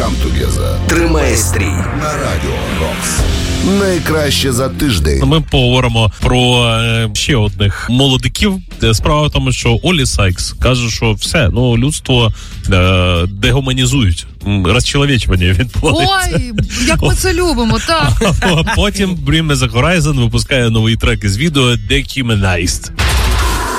Come Together тримає стрій на Радіо Рокс. Найкраще за тиждень. Ми поговоримо про ще одних молодиків. Справа в тому, що Олі Сайкс каже, що все, людство дегуманізують. Розчеловічування відбувається. Ой, як ми це любимо, так. А потім Bring Me The Horizon випускає новий трек із відео Dehumanized.